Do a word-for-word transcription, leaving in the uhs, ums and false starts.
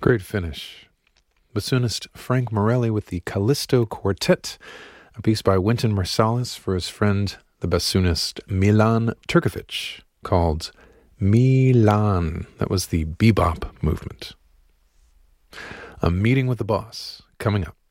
Great finish. Bassoonist Frank Morelli with the Callisto Quartet, a piece by Wynton Marsalis for his friend, the bassoonist Milan Turkovic, called Milan. That was the bebop movement. A Meeting with the Boss, coming up.